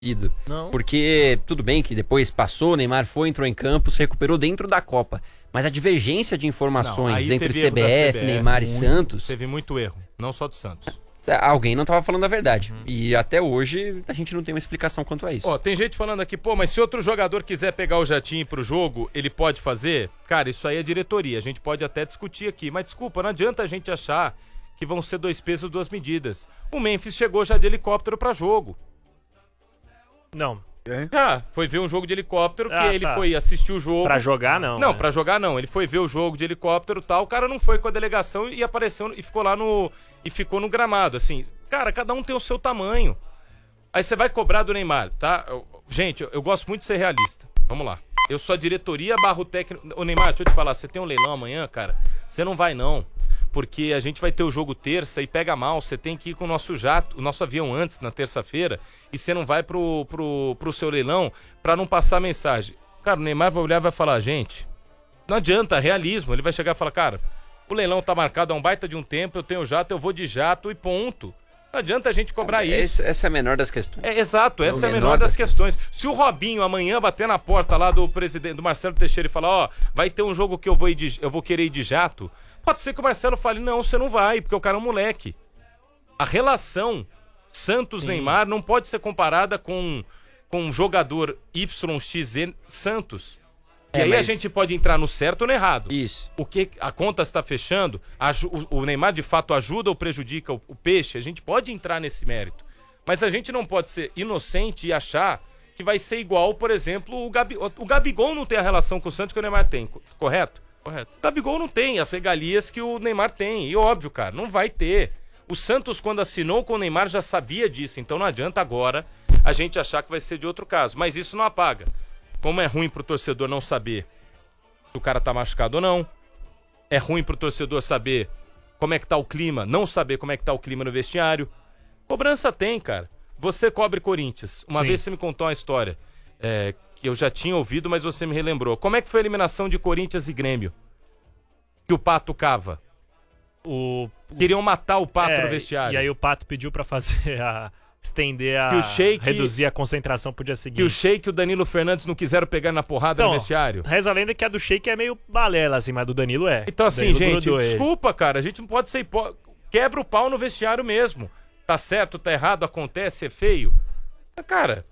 ido. Não. Porque tudo bem que depois passou, o Neymar entrou em campo, se recuperou dentro da Copa. Mas a divergência de informações Não, aí entre teve erro da CBF, Neymar e Santos... Teve muito erro, não só do Santos. Alguém não estava falando a verdade. E até hoje a gente não tem uma explicação quanto a isso. Ó, tem gente falando aqui, pô, mas se outro jogador quiser pegar o jatinho pro jogo, ele pode fazer? Cara, isso aí é diretoria, a gente pode até discutir aqui. Mas desculpa, não adianta a gente achar que vão ser 2 pesos, 2 medidas. O Memphis chegou já de helicóptero pra jogo. Não. Foi ver um jogo de helicóptero, que ele tá. foi assistir o jogo. Pra jogar, não. Não, né? pra jogar não. Ele foi ver o jogo de helicóptero e tal. O cara não foi com a delegação e apareceu e ficou lá ficou no gramado, assim. Cara, cada um tem o seu tamanho. Aí você vai cobrar do Neymar, tá? Gente, eu gosto muito de ser realista. Vamos lá. Eu sou a diretoria / técnico. Ô Neymar, deixa eu te falar, você tem um leilão amanhã, cara? Você não vai não. Porque a gente vai ter o jogo terça e pega mal, você tem que ir com o nosso jato, o nosso avião antes, na terça-feira, e você não vai pro seu leilão pra não passar mensagem. Cara, o Neymar vai olhar e vai falar, gente, não adianta, realismo. Ele vai chegar e falar, cara, o leilão tá marcado há um baita de um tempo, eu tenho jato, eu vou de jato e ponto. Não adianta a gente cobrar isso. Essa é a menor das questões. Exato, essa é a menor das questões. Se o Robinho amanhã bater na porta lá do presidente, do Marcelo Teixeira, e falar, ó, vai ter um jogo que eu vou querer ir de jato, pode ser que o Marcelo fale, não, você não vai, porque o cara é um moleque. A relação Santos-Neymar não pode ser comparada com um jogador YXZ Santos. E aí a gente pode entrar no certo ou no errado. Isso. O que a conta está fechando, o Neymar de fato ajuda ou prejudica o peixe, a gente pode entrar nesse mérito. Mas a gente não pode ser inocente e achar que vai ser igual, por exemplo, o Gabigol não tem a relação com o Santos que o Neymar tem, correto? Correto. O Gabigol não tem as regalias que o Neymar tem. E óbvio, cara, não vai ter. O Santos, quando assinou com o Neymar, já sabia disso. Então não adianta agora a gente achar que vai ser de outro caso. Mas isso não apaga. Como é ruim pro torcedor não saber se o cara tá machucado ou não. É ruim pro torcedor saber como é que tá o clima, não saber como é que tá o clima no vestiário. Cobrança tem, cara. Você cobre Corinthians. Uma vez você me contou uma história que eu já tinha ouvido, mas você me relembrou. Como é que foi a eliminação de Corinthians e Grêmio? Que o Pato cava. Queriam matar o Pato no vestiário. E aí o Pato pediu pra fazer reduzir a concentração pro dia seguinte. Que o Sheik e o Danilo Fernandes não quiseram pegar na porrada no vestiário. Reza a lenda que a do Sheik é meio balela, assim, mas do Danilo é. Então assim, gente, desculpa, cara, a gente não pode ser quebra o pau no vestiário mesmo. Tá certo, tá errado, acontece, é feio. Cara...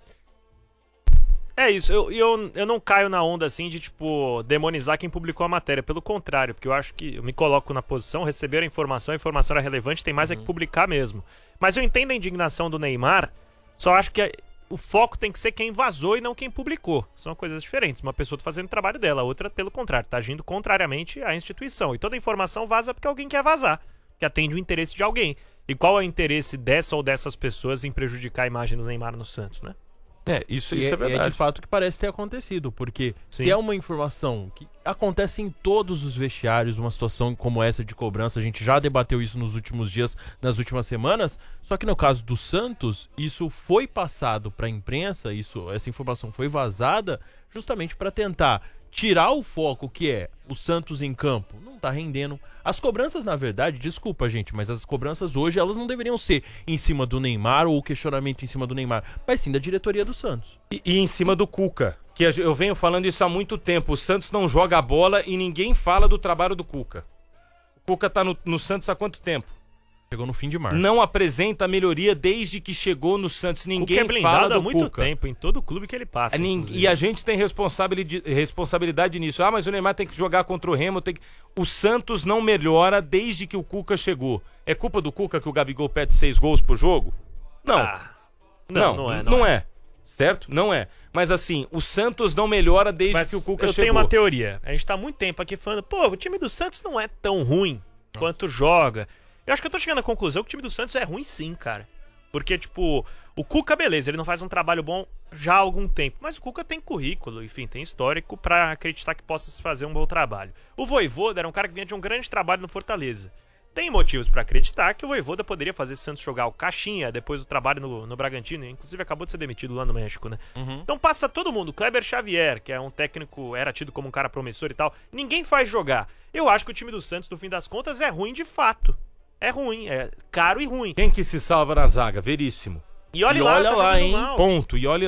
É isso, eu não caio na onda assim de, tipo, demonizar quem publicou a matéria. Pelo contrário, porque eu acho que eu me coloco na posição, receber a informação era relevante, tem mais é que publicar mesmo. Mas eu entendo a indignação do Neymar, só acho que o foco tem que ser quem vazou e não quem publicou. São coisas diferentes. Uma pessoa tá fazendo o trabalho dela, a outra, pelo contrário, tá agindo contrariamente à instituição. E toda informação vaza porque alguém quer vazar, que atende o interesse de alguém. E qual é o interesse dessa ou dessas pessoas em prejudicar a imagem do Neymar no Santos, né? Isso é verdade. É de fato o que parece ter acontecido, porque se é uma informação que acontece em todos os vestiários, uma situação como essa de cobrança, a gente já debateu isso nos últimos dias, nas últimas semanas, só que no caso do Santos, isso foi passado para a imprensa, essa informação foi vazada justamente para tentar tirar o foco que é o Santos em campo. Não tá rendendo. As cobranças, na verdade, desculpa, gente, mas as cobranças hoje, elas não deveriam ser em cima do Neymar ou o questionamento em cima do Neymar, mas sim da diretoria do Santos. E em cima do Cuca, que eu venho falando isso há muito tempo. O Santos não joga a bola e ninguém fala do trabalho do Cuca. O Cuca tá no Santos há quanto tempo? Chegou no fim de março. Não apresenta melhoria desde que chegou no Santos. Ninguém Cuca é blindado fala do há muito Cuca. tempo, em todo clube que ele passa. E a gente tem responsabilidade nisso. Mas o Neymar tem que jogar contra o Remo. O Santos não melhora desde que o Cuca chegou. É culpa do Cuca que o Gabigol pede 6 gols por jogo? Não. Não é. Certo? Não é. Mas assim, o Santos não melhora desde que o Cuca chegou. Eu tenho uma teoria. A gente tá há muito tempo aqui falando, o time do Santos não é tão ruim quanto joga. Eu acho que eu tô chegando à conclusão que o time do Santos é ruim sim, cara. Porque, tipo, o Cuca, beleza, ele não faz um trabalho bom já há algum tempo. Mas o Cuca tem currículo, enfim, tem histórico pra acreditar que possa se fazer um bom trabalho. O Vojvoda era um cara que vinha de um grande trabalho no Fortaleza. Tem motivos pra acreditar que o Vojvoda poderia fazer Santos jogar o caixinha depois do trabalho no Bragantino. Inclusive acabou de ser demitido lá no México, né? Então passa todo mundo. Kleber Xavier, que é um técnico, era tido como um cara promissor e tal. Ninguém faz jogar. Eu acho que o time do Santos, no fim das contas, é ruim de fato. É ruim, é caro e ruim. Quem que se salva na zaga? Veríssimo. E olha E lá, olha tá lá, jogando hein? mal. Ponto. E olha